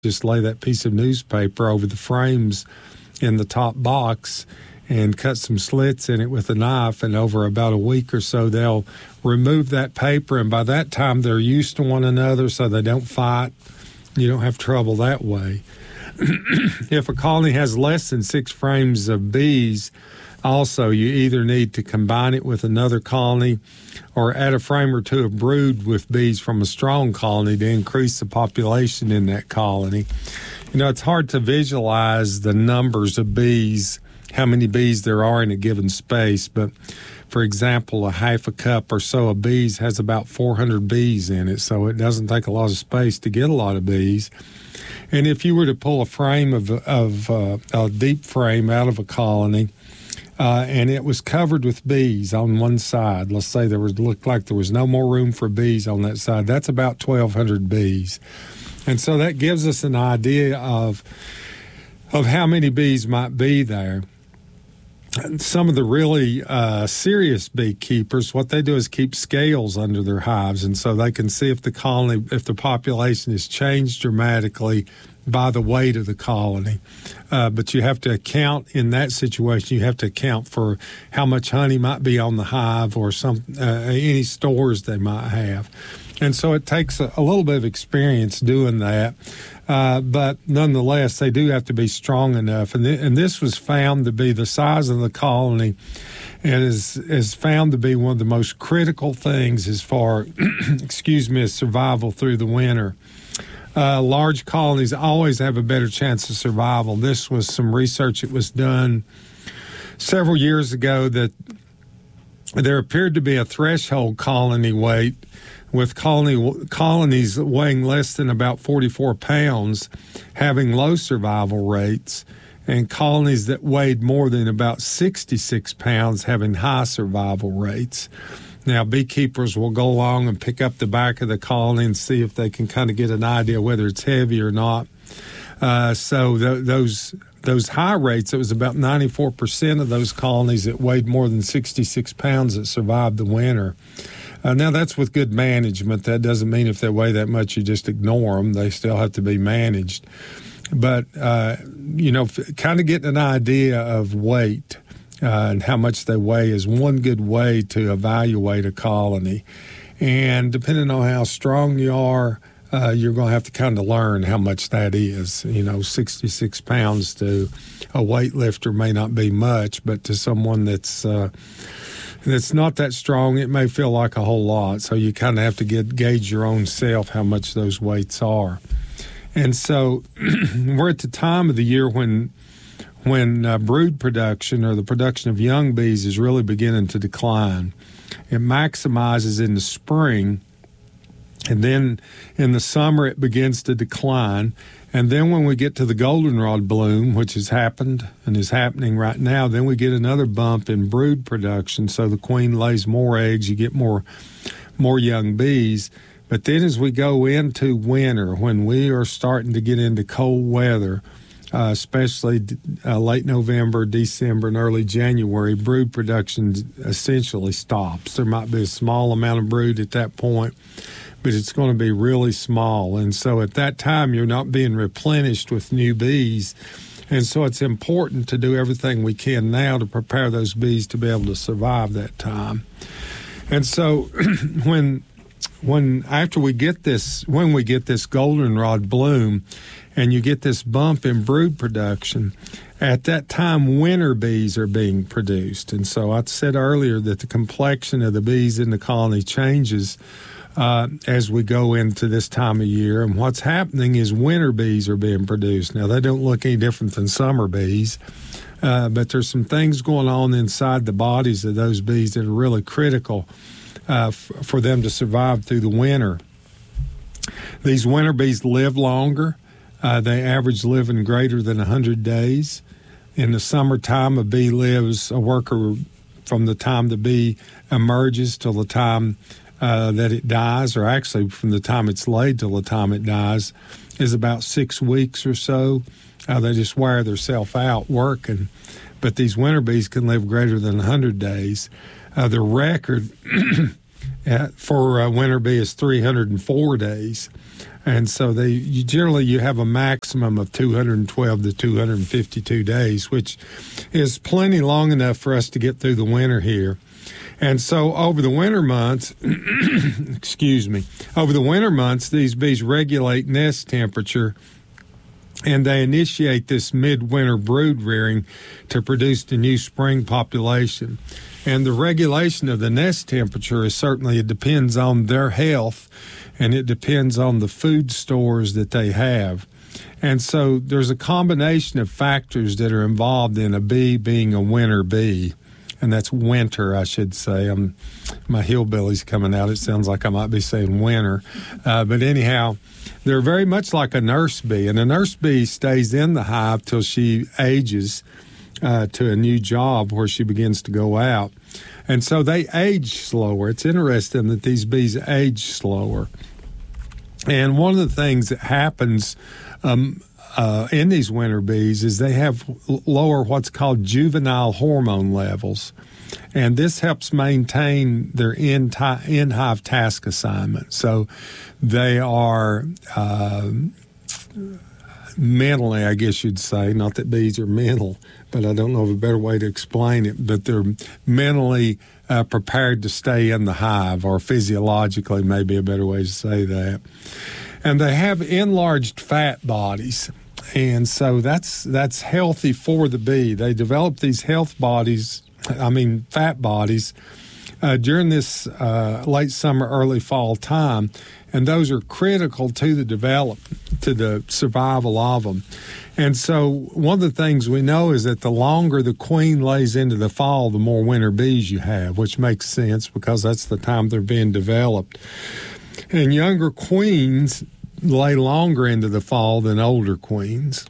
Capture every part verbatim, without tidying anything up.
just lay that piece of newspaper over the frames in the top box and cut some slits in it with a knife, and over about a week or so, they'll remove that paper, and by that time, they're used to one another, so they don't fight. You don't have trouble that way. If a colony has less than six frames of bees, also, you either need to combine it with another colony or add a frame or two of brood with bees from a strong colony to increase the population in that colony. You know, it's hard to visualize the numbers of bees, how many bees there are in a given space, but for example, a half a cup or so of bees has about four hundred bees in it, so it doesn't take a lot of space to get a lot of bees. And if you were to pull a frame of, of uh, a deep frame out of a colony, uh, and it was covered with bees on one side, let's say there was looked like there was no more room for bees on that side, that's about twelve hundred bees. And so that gives us an idea of of how many bees might be there. And some of the really uh, serious beekeepers, what they do is keep scales under their hives, and so they can see if the colony, if the population has changed dramatically by the weight of the colony. Uh, but you have to account in that situation. You have to account for how much honey might be on the hive or some uh, any stores they might have. And so it takes a, a little bit of experience doing that. Uh, but nonetheless, they do have to be strong enough. And, th- and this was found to be the size of the colony and is, is found to be one of the most critical things as far, excuse me, as survival through the winter. Uh, large colonies always have a better chance of survival. This was some research that was done several years ago that there appeared to be a threshold colony weight with colony colonies weighing less than about forty-four pounds having low survival rates, and colonies that weighed more than about sixty-six pounds having high survival rates. Now, beekeepers will go along and pick up the back of the colony and see if they can kind of get an idea whether it's heavy or not. Uh, so th- those those high rates, it was about ninety-four percent of those colonies that weighed more than sixty-six pounds that survived the winter. Uh, now, that's with good management. That doesn't mean if they weigh that much, you just ignore them. They still have to be managed. But, uh, you know, f- kind of getting an idea of weight uh, and how much they weigh is one good way to evaluate a colony. And depending on how strong you are, uh, you're going to have to kind of learn how much that is. You know, sixty-six pounds to a weightlifter may not be much, but to someone that's uh, that's not that strong, it may feel like a whole lot. So you kind of have to get gauge your own self how much those weights are. And so we're at the time of the year when when uh, brood production or the production of young bees is really beginning to decline. It maximizes in the spring, and then in the summer it begins to decline. And then when we get to the goldenrod bloom, which has happened and is happening right now, then we get another bump in brood production. So the queen lays more eggs, you get more more young bees. But then as we go into winter, when we are starting to get into cold weather, uh, especially uh, late November, December, and early January, brood production essentially stops. There might be a small amount of brood at that point, but it's going to be really small. And so at that time, you're not being replenished with new bees. And so it's important to do everything we can now to prepare those bees to be able to survive that time. And so when when after we get this, when we get this goldenrod bloom and you get this bump in brood production, at that time, winter bees are being produced. And so I said earlier that the complexion of the bees in the colony changes Uh, as we go into this time of year. And what's happening is winter bees are being produced. Now, they don't look any different than summer bees, uh, but there's some things going on inside the bodies of those bees that are really critical uh, f- for them to survive through the winter. These winter bees live longer. Uh, they average living greater than one hundred days. In the summertime, a bee lives, a worker, from the time the bee emerges till the time Uh, that it dies, or actually from the time it's laid till the time it dies, is about six weeks or so. Uh, they just wear themselves out working. But these winter bees can live greater than one hundred days. Uh, the record uh, for a winter bee is three hundred four days. And so they you generally you have a maximum of two hundred twelve to two hundred fifty-two days, which is plenty long enough for us to get through the winter here. And so over the winter months, excuse me, over the winter months, these bees regulate nest temperature, and they initiate this midwinter brood rearing to produce the new spring population. And the regulation of the nest temperature is certainly, it depends on their health, and it depends on the food stores that they have. And so there's a combination of factors that are involved in a bee being a winter bee. And that's winter, I should say. I'm, my hillbilly's coming out. It sounds like I might be saying winter. Uh, but anyhow, they're very much like a nurse bee. And a nurse bee stays in the hive till she ages uh, to a new job where she begins to go out. And so they age slower. It's interesting that these bees age slower. And one of the things that happens um, uh, in these winter bees is they have lower what's called juvenile hormone levels. And this helps maintain their in-hive task assignment. So they are uh, mentally, I guess you'd say, not that bees are mental, but I don't know of a better way to explain it, but they're mentally uh, prepared to stay in the hive, or physiologically maybe a better way to say that. And they have enlarged fat bodies. And so that's that's healthy for the bee. They develop these health bodies, I mean fat bodies, uh, during this uh, late summer, early fall time, and those are critical to the develop, to the survival of them. And so one of the things we know is that the longer the queen lays into the fall, the more winter bees you have, which makes sense because that's the time they're being developed. And younger queens lay longer into the fall than older queens.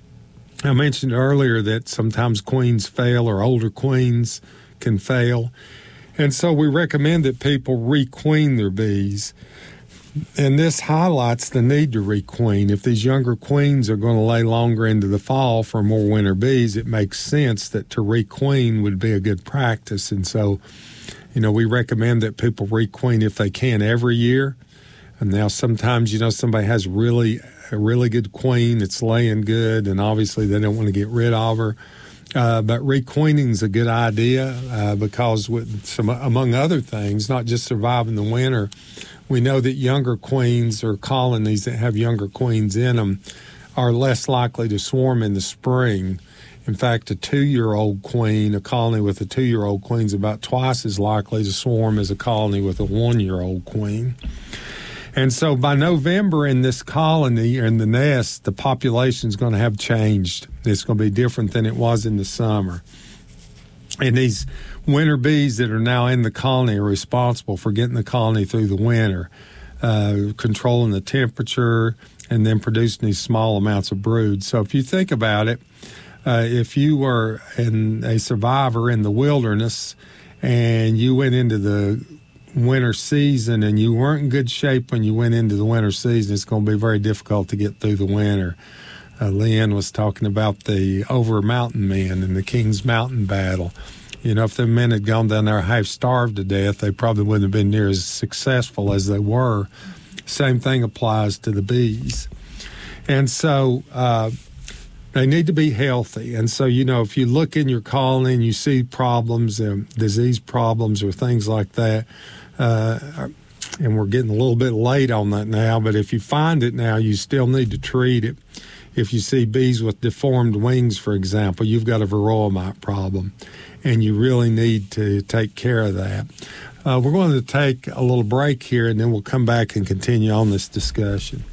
I mentioned earlier that sometimes queens fail, or older queens can fail. And so we recommend that people requeen their bees. And this highlights the need to requeen. If these younger queens are going to lay longer into the fall for more winter bees, it makes sense that to requeen would be a good practice. And so, you know, we recommend that people requeen if they can every year. And now sometimes, you know, somebody has really a really good queen that's laying good, and obviously they don't want to get rid of her. Uh, but requeening is a good idea uh, because, with some, among other things, not just surviving the winter, we know that younger queens, or colonies that have younger queens in them, are less likely to swarm in the spring. In fact, a two-year-old queen, a colony with a two-year-old queen, is about twice as likely to swarm as a colony with a one-year-old queen. And so by November in this colony, or in the nest, the population is going to have changed. It's going to be different than it was in the summer. And these winter bees that are now in the colony are responsible for getting the colony through the winter, uh, controlling the temperature, and then producing these small amounts of brood. So if you think about it, uh, if you were in a survivor in the wilderness and you went into the winter season and you weren't in good shape when you went into the winter season, it's going to be very difficult to get through the winter. Uh, Leanne was talking about the Over Mountain Men and the Kings Mountain battle. You know, if the men had gone down there half starved to death, they probably wouldn't have been near as successful as they were. Same thing applies to the bees. And so uh, they need to be healthy. And so, you know, if you look in your colony and you see problems, um, disease problems or things like that, uh, and we're getting a little bit late on that now, but if you find it now, you still need to treat it. If you see bees with deformed wings, for example, you've got a varroa mite problem, and you really need to take care of that. Uh, we're going to take a little break here, and then we'll come back and continue on this discussion.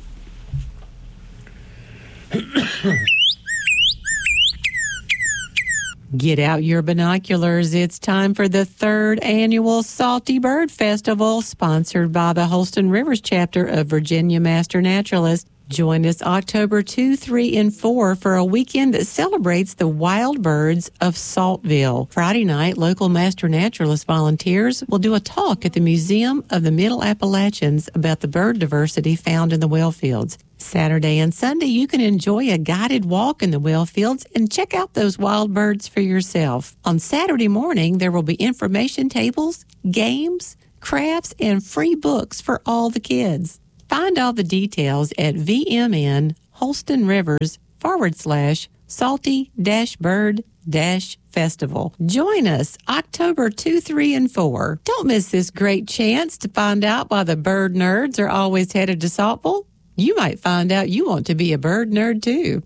Get out your binoculars. It's time for the third annual Salty Bird Festival, sponsored by the Holston Rivers chapter of Virginia Master Naturalists. Join us October second, third, and fourth for a weekend that celebrates the wild birds of Saltville. Friday night, local Master Naturalist volunteers will do a talk at the Museum of the Middle Appalachians about the bird diversity found in the well fields. Saturday and Sunday, you can enjoy a guided walk in the well fields and check out those wild birds for yourself. On Saturday morning, there will be information tables, games, crafts, and free books for all the kids. Find all the details at V M N Holston Rivers forward slash salty dash bird dash festival. Join us October two, three, and four. Don't miss this great chance to find out why the bird nerds are always headed to Saltville. You might find out you want to be a bird nerd too.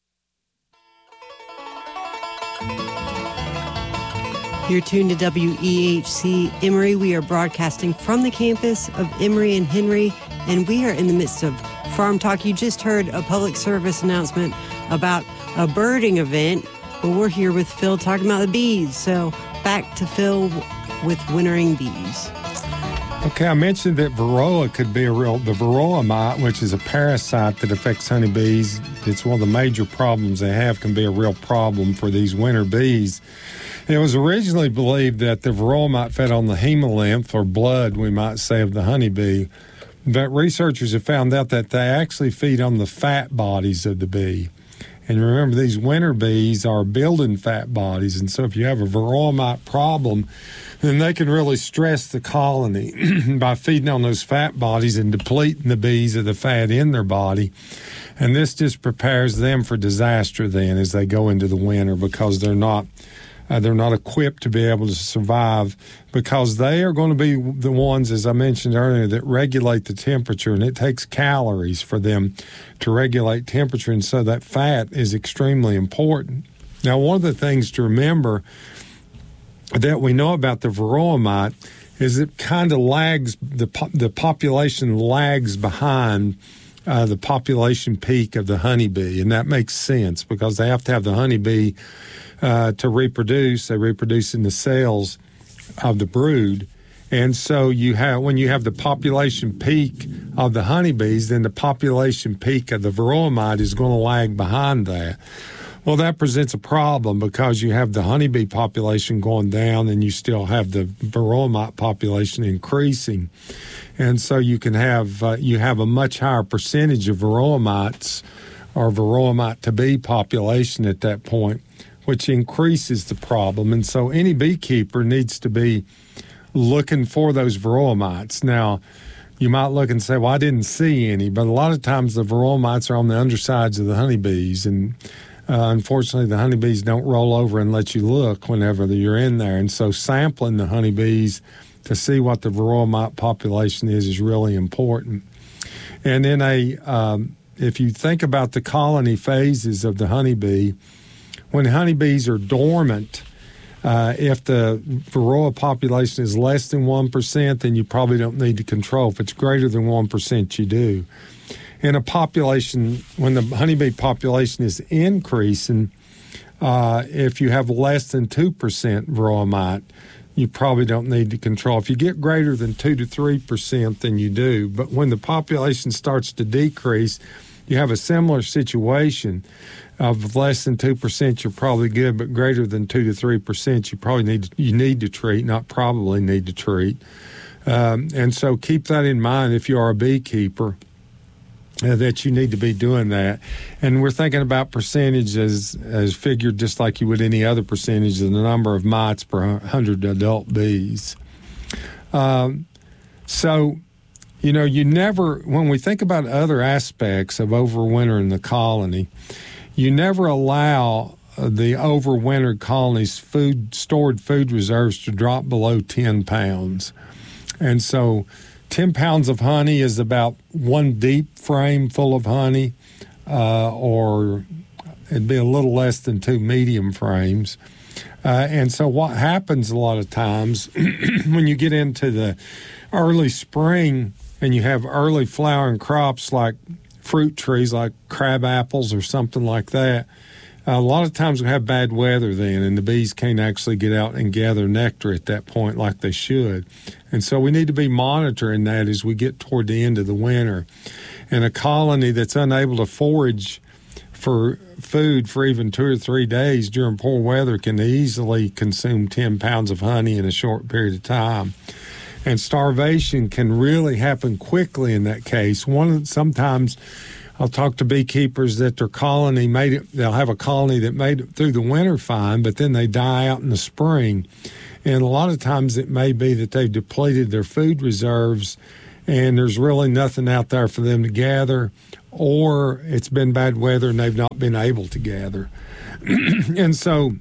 You're tuned to W E H C Emory. We are broadcasting from the campus of Emory and Henry, and we are in the midst of Farm Talk. You just heard a public service announcement about a birding event, but we're here with Phil talking about the bees. So back to Phil with wintering bees. Okay, I mentioned that varroa could be a real, the varroa mite, which is a parasite that affects honeybees. It's one of the major problems they have, can be a real problem for these winter bees. It was originally believed that the varroa mite fed on the hemolymph, or blood, we might say, of the honeybee. But researchers have found out that they actually feed on the fat bodies of the bee. And remember, these winter bees are building fat bodies, and so if you have a varroa mite problem, then they can really stress the colony by feeding on those fat bodies and depleting the bees of the fat in their body. And this just prepares them for disaster then as they go into the winter, because they're not uh, they're not equipped to be able to survive, because they are going to be the ones, as I mentioned earlier, that regulate the temperature, and it takes calories for them to regulate temperature, and so that fat is extremely important. Now, one of the things to remember that we know about the varroa mite is it kind of lags, the po- the population lags behind uh, the population peak of the honeybee, and that makes sense because they have to have the honeybee uh, to reproduce. They reproduce in the cells of the brood. And so you have, when you have the population peak of the honeybees, then the population peak of the varroa mite is going to lag behind that. Well, that presents a problem because you have the honeybee population going down and you still have the varroa mite population increasing. And so you can have, uh, you have a much higher percentage of varroa mites or varroa mite to bee population at that point, which increases the problem. And so any beekeeper needs to be looking for those varroa mites. Now, you might look and say, well, I didn't see any, but a lot of times the varroa mites are on the undersides of the honeybees, and Uh, unfortunately, the honeybees don't roll over and let you look whenever you're in there. And so sampling the honeybees to see what the varroa mite population is is really important. And in a, um, if you think about the colony phases of the honeybee, when honeybees are dormant, uh, if the varroa population is less than one percent, then you probably don't need to control. If it's greater than one percent, you do. In a population, when the honeybee population is increasing, uh, if you have less than two percent varroa mite, you probably don't need to control. If you get greater than two to three percent, then you do. But when the population starts to decrease, you have a similar situation. Of less than two percent, you're probably good, but greater than two to three percent, you probably need to, you need to treat, not probably need to treat. Um, and so keep that in mind if you are a beekeeper. Uh, that you need to be doing that. And we're thinking about percentage as, as figured just like you would any other percentage of the number of mites per one hundred adult bees. Um, so, you know, you never, when we think about other aspects of overwintering the colony, you never allow the overwintered colony's food, stored food reserves to drop below ten pounds. And so ten pounds of honey is about one deep frame full of honey, uh, or it'd be a little less than two medium frames. Uh, and so what happens a lot of times when you get into the early spring and you have early flowering crops like fruit trees, like crab apples or something like that, a lot of times we have bad weather then, and the bees can't actually get out and gather nectar at that point like they should. And so we need to be monitoring that as we get toward the end of the winter. And a colony that's unable to forage for food for even two or three days during poor weather can easily consume ten pounds of honey in a short period of time. And starvation can really happen quickly in that case. One sometimes I'll talk to beekeepers that their colony made it, they'll have a colony that made it through the winter fine, but then they die out in the spring. And a lot of times it may be that they've depleted their food reserves and there's really nothing out there for them to gather, or it's been bad weather and they've not been able to gather. And so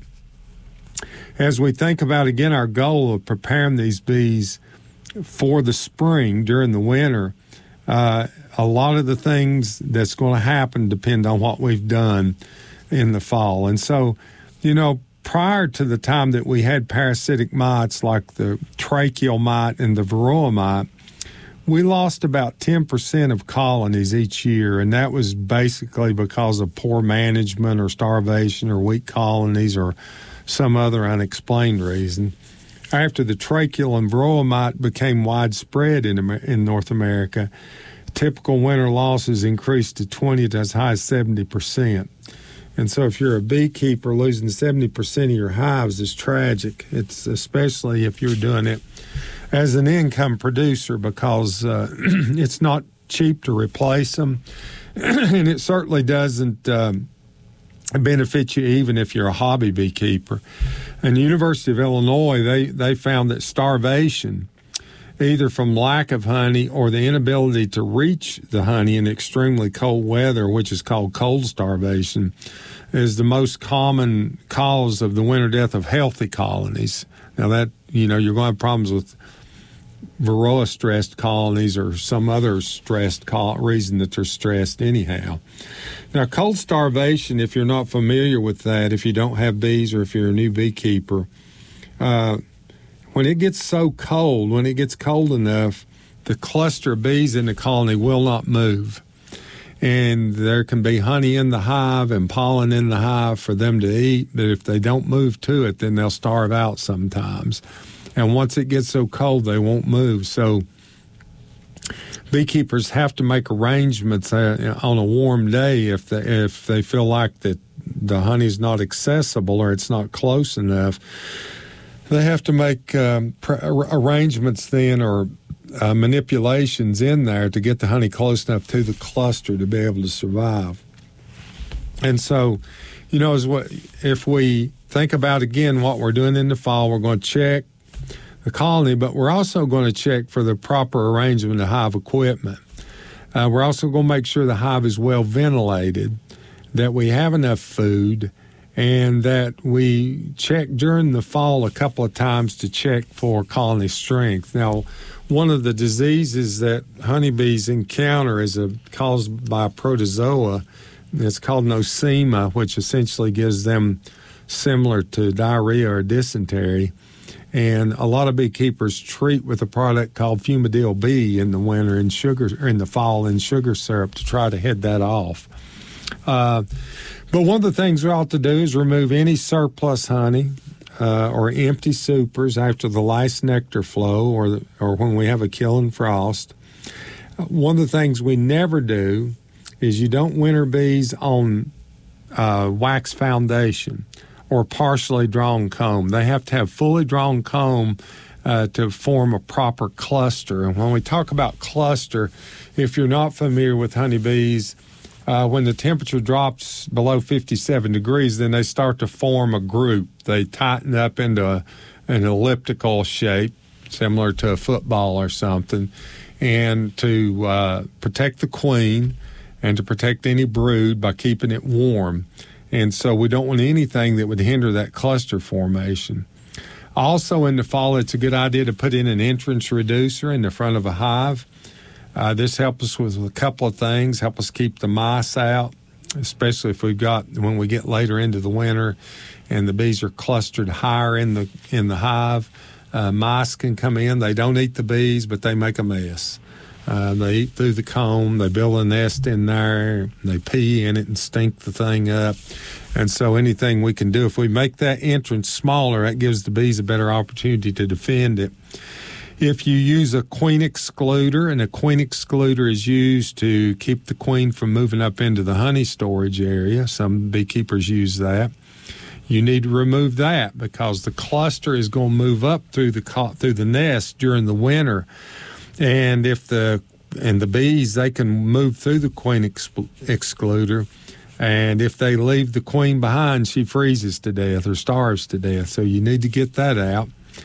as we think about, again, our goal of preparing these bees for the spring during the winter, uh, a lot of the things that's going to happen depend on what we've done in the fall. And so, you know, prior to the time that we had parasitic mites like the tracheal mite and the varroa mite, we lost about ten percent of colonies each year, and that was basically because of poor management or starvation or weak colonies or some other unexplained reason. After the tracheal and varroa mite became widespread in, in North America, typical winter losses increased to twenty to as high as seventy percent. And so if you're a beekeeper, losing seventy percent of your hives is tragic. It's especially if you're doing it as an income producer, because uh, it's not cheap to replace them, and it certainly doesn't um, benefit you even if you're a hobby beekeeper. And the University of Illinois, they, they found that starvation, either from lack of honey or the inability to reach the honey in extremely cold weather, which is called cold starvation, is the most common cause of the winter death of healthy colonies. Now that, you know, you're going to have problems with varroa stressed colonies or some other stressed col- reason that they're stressed anyhow. Now, cold starvation, if you're not familiar with that, if you don't have bees or if you're a new beekeeper, uh, when it gets so cold, when it gets cold enough, the cluster of bees in the colony will not move. And there can be honey in the hive and pollen in the hive for them to eat, but if they don't move to it, then they'll starve out sometimes. And once it gets so cold, they won't move. So beekeepers have to make arrangements uh, on a warm day if they, if they feel like that the honey's not accessible or it's not close enough. They have to make um, pr- arrangements then or uh, manipulations in there to get the honey close enough to the cluster to be able to survive. And so, you know, as what, if we think about, again, what we're doing in the fall, we're going to check the colony, but we're also going to check for the proper arrangement of hive equipment. Uh, we're also going to make sure the hive is well ventilated, that we have enough food, and that we check during the fall a couple of times to check for colony strength. Now, one of the diseases that honeybees encounter is a, caused by a protozoa. It's called nosema, which essentially gives them similar to diarrhea or dysentery. And a lot of beekeepers treat with a product called Fumidil B in the winter and sugar, or in the fall in sugar syrup to try to head that off. Uh, but one of the things we ought to do is remove any surplus honey uh, or empty supers after the last nectar flow or the, or when we have a killing frost. One of the things we never do is you don't winter bees on uh, wax foundation or partially drawn comb. They have to have fully drawn comb uh, to form a proper cluster. And when we talk about cluster, if you're not familiar with honeybees, uh, when the temperature drops below fifty-seven degrees, then they start to form a group. They tighten up into a, an elliptical shape, similar to a football or something. And to uh, protect the queen and to protect any brood by keeping it warm. And so we don't want anything that would hinder that cluster formation. Also in the fall, it's a good idea to put in an entrance reducer in the front of a hive. Uh, this helps us with a couple of things, help us keep the mice out, especially if we've got, when we get later into the winter and the bees are clustered higher in the, in the hive. Uh, mice can come in. They don't eat the bees, but they make a mess. Uh, they eat through the comb, they build a nest in there, they pee in it and stink the thing up. And so anything we can do, if we make that entrance smaller, that gives the bees a better opportunity to defend it. If you use a queen excluder, and a queen excluder is used to keep the queen from moving up into the honey storage area, some beekeepers use that, you need to remove that because the cluster is going to move up through the through the nest during the winter. And if the and the bees, they can move through the queen ex- excluder, and if they leave the queen behind, she freezes to death or starves to death. So you need to get that out.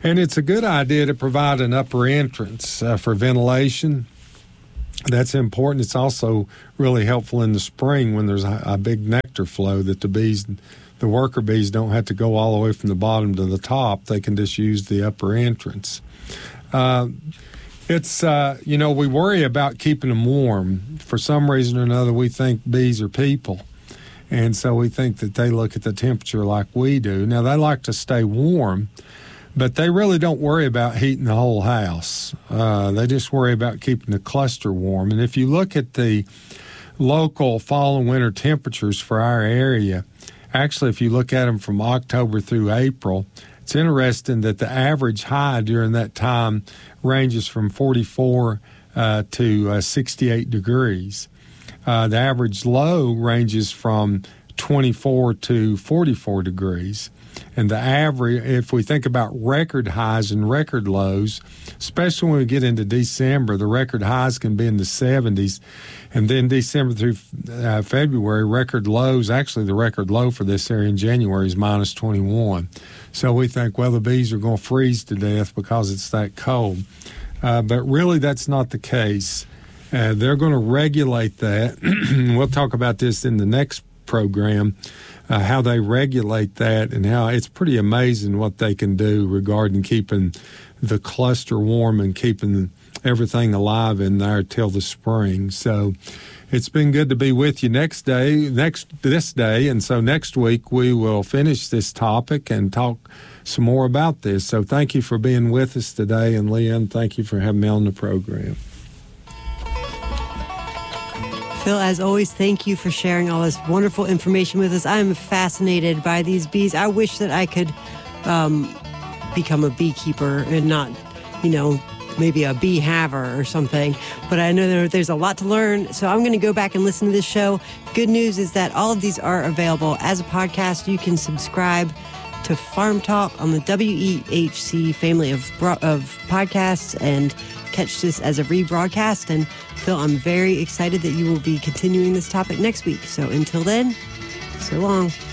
And it's a good idea to provide an upper entrance uh, for ventilation. That's important. It's also really helpful in the spring when there's a, a big nectar flow that the bees, the worker bees, don't have to go all the way from the bottom to the top. They can just use the upper entrance. Uh, it's, uh, you know, we worry about keeping them warm. For some reason or another, we think bees are people. And so we think that they look at the temperature like we do. Now, they like to stay warm, but they really don't worry about heating the whole house. Uh, they just worry about keeping the cluster warm. And if you look at the local fall and winter temperatures for our area, actually, if you look at them from October through April, it's interesting that the average high during that time ranges from forty-four uh, to uh, sixty-eight degrees. Uh, the average low ranges from twenty-four to forty-four degrees. And the average, if we think about record highs and record lows, especially when we get into December, the record highs can be in the seventies. And then December through uh, February, record lows, actually the record low for this area in January is minus twenty-one. So we think, well, the bees are going to freeze to death because it's that cold. Uh, but really, that's not the case. Uh, they're going to regulate that. We'll talk about this in the next program, uh, how they regulate that and how it's pretty amazing what they can do regarding keeping the cluster warm and keeping everything alive in there till the spring. So it's been good to be with you next day, next this day. And so next week we will finish this topic and talk some more about this. So thank you for being with us today. And Leanne, thank you for having me on the program. Phil, as always, thank you for sharing all this wonderful information with us. I am fascinated by these bees. I wish that I could um, become a beekeeper and not, you know, maybe a bee haver or something. But I know there, there's a lot to learn, so I'm going to go back and listen to this show. Good news is that all of these are available as a podcast. You can subscribe to Farm Talk on the W E H C family of, of podcasts and catch this as a rebroadcast. And Phil, I'm very excited that you will be continuing this topic next week. So until then, so long.